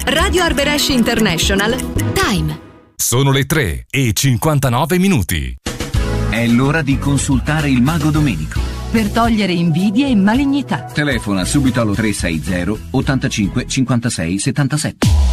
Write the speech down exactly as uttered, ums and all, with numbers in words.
Radio Arberesh International. Time. Sono le tre e cinquantanove minuti. È l'ora di consultare il mago Domenico. Per togliere invidie e malignità. Telefona subito allo tre sei zero ottantacinque cinquantasei settantasette.